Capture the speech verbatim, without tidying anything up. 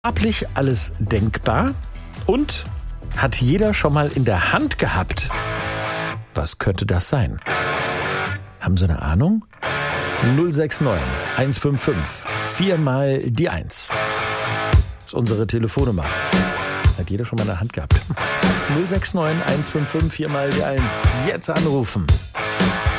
Farblich alles denkbar und hat jeder schon mal in der Hand gehabt. Was könnte das sein? Haben Sie eine Ahnung? null sechs neun eins fünf fünf vier mal die eins. Das ist unsere Telefonnummer. Hat jeder schon mal in der Hand gehabt. null sechs neun eins fünf fünf vier mal die eins. Jetzt anrufen.